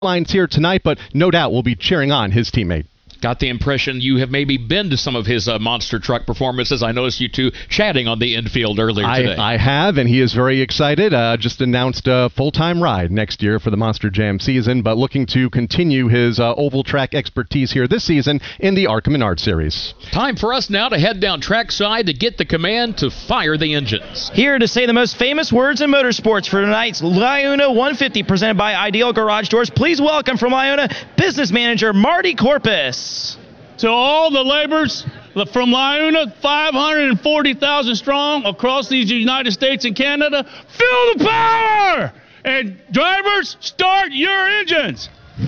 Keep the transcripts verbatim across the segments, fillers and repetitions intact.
lines here tonight, but no doubt we'll be cheering on his teammate. Got the impression you have maybe been to some of his uh, monster truck performances. I noticed you two chatting on the infield earlier today. I, I have, and he is very excited. Uh, just announced a full-time ride next year for the Monster Jam season, but looking to continue his uh, oval track expertise here this season in the ARCA Menard Series. Time for us now to head down trackside to get the command to fire the engines. Here to say the most famous words in motorsports for tonight's LiUNA one fifty presented by Ideal Garage Doors. Please welcome from LiUNA Business Manager Marty Corpus. To all the laborers from LiUNA, five hundred forty thousand strong across these United States and Canada, feel the power! And drivers, start your engines!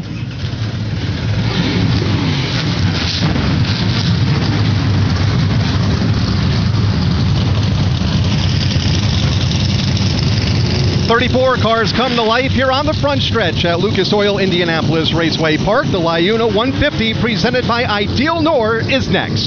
thirty-four cars come to life here on the front stretch at Lucas Oil Indianapolis Raceway Park. The LiUNA one fifty presented by Ideal Nor is next.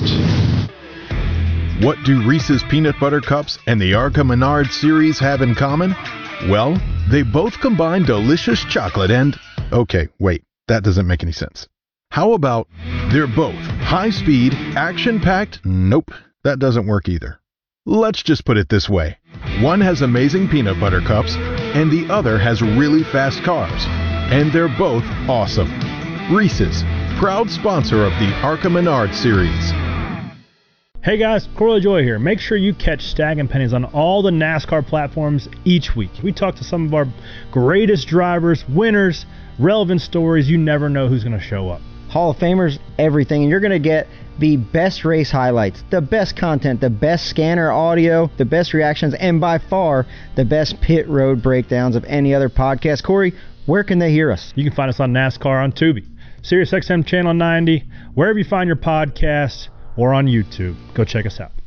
What do Reese's Peanut Butter Cups and the ARCA Menard Series have in common? Well, they both combine delicious chocolate and... Okay, wait, that doesn't make any sense. How about they're both high-speed, action-packed... Nope, that doesn't work either. Let's just put it this way. One has amazing peanut butter cups, and the other has really fast cars. And they're both awesome. Reese's, proud sponsor of the ARCA Menard Series. Hey guys, Corley Joy here. Make sure you catch Stacking Pennies on all the NASCAR platforms each week. We talk to some of our greatest drivers, winners, relevant stories. You never know who's going to show up. Hall of Famers, everything, and you're going to get the best race highlights, the best content, the best scanner audio, the best reactions, and by far the best pit road breakdowns of any other podcast. Corey, where can they hear us? You can find us on NASCAR on Tubi, SiriusXM Channel ninety, wherever you find your podcasts, or on YouTube. Go check us out.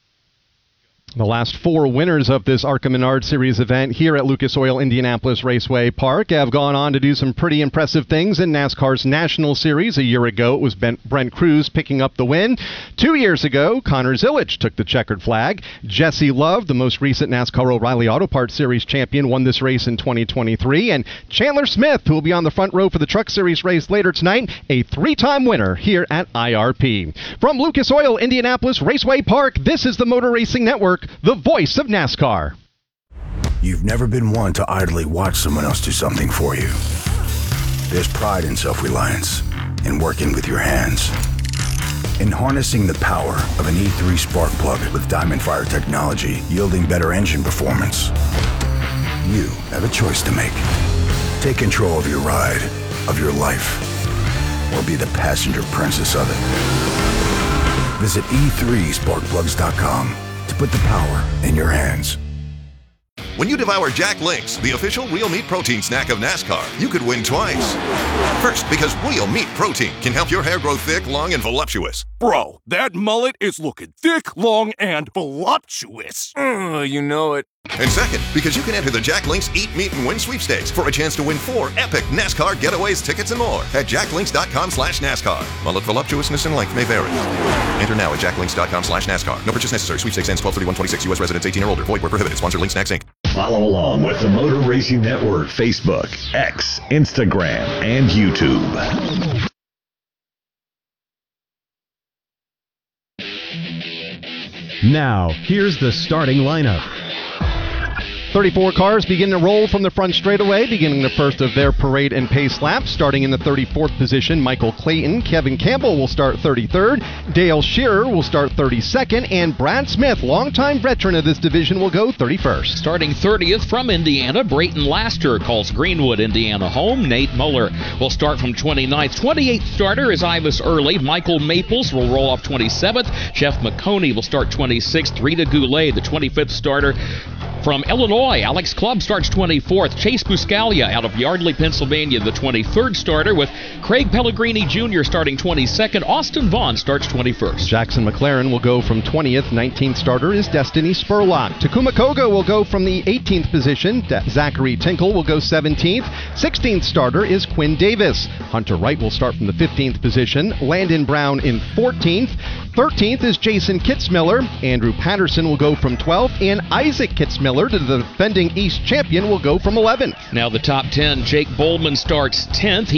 The last four winners of this ARCA Menard Series event here at Lucas Oil Indianapolis Raceway Park have gone on to do some pretty impressive things in NASCAR's National Series. A year ago, it was Brent Cruz picking up the win. Two years ago, Connor Zilisch took the checkered flag. Jesse Love, the most recent NASCAR O'Reilly Auto Parts Series champion, won this race in twenty twenty-three. And Chandler Smith, who will be on the front row for the Truck Series race later tonight, a three-time winner here at I R P. From Lucas Oil Indianapolis Raceway Park, this is the Motor Racing Network, the voice of NASCAR. You've never been one to idly watch someone else do something for you. There's pride in self-reliance, in working with your hands, in harnessing the power of an E three spark plug with Diamond Fire technology, yielding better engine performance. You have a choice to make. Take control of your ride, of your life, or be the passenger princess of it. Visit e three spark plugs dot com to put the power in your hands. When you devour Jack Links, the official real meat protein snack of NASCAR, you could win twice. First, because real meat protein can help your hair grow thick, long, and voluptuous. Bro, that mullet is looking thick, long, and voluptuous. Uh, you know it. And second, because you can enter the Jack Links Eat, Meet, and Win sweepstakes for a chance to win four epic NASCAR getaways, tickets, and more at jacklinks.com slash NASCAR. Mullet voluptuousness and length may vary. Enter now at jacklinks.com slash NASCAR. No purchase necessary. Sweepstakes ends twelve thirty-one twenty-six. U S residents eighteen or older. Void where prohibited. Sponsor Link Snacks, Incorporated. Follow along with the Motor Racing Network, Facebook, X, Instagram, and YouTube. Now, here's the starting lineup. thirty-four cars begin to roll from the front straightaway, beginning the first of their parade and pace laps. Starting in the thirty-fourth position, Michael Clayton. Kevin Campbell will start thirty-third. Dale Shearer will start thirty-second. And Brad Smith, longtime veteran of this division, will go thirty-first. Starting thirtieth from Indiana, Brayton Laster calls Greenwood, Indiana home. Nate Muller will start from twenty-ninth. twenty-eighth starter is Ivis Early. Michael Maples will roll off twenty-seventh. Jeff McConey will start twenty-sixth. Rita Goulet, the twenty-fifth starter from Illinois. Alex Clubb starts twenty-fourth. Chase Buscaglia out of Yardley, Pennsylvania, the twenty-third starter, with Craig Pellegrini Junior starting twenty-second. Austin Vaughn starts twenty-first. Jackson McLaren will go from twentieth. nineteenth starter is Destiny Spurlock. Takuma Koga will go from the eighteenth position. De- Zachary Tinkle will go seventeenth. sixteenth starter is Quinn Davis. Hunter Wright will start from the fifteenth position. Landon Brown in fourteenth. thirteenth is Jason Kitzmiller. Andrew Patterson will go from twelfth. And Isaac Kitzmiller Miller, the defending East champion, will go from eleventh. Now the top ten. Jake Bowman starts tenth.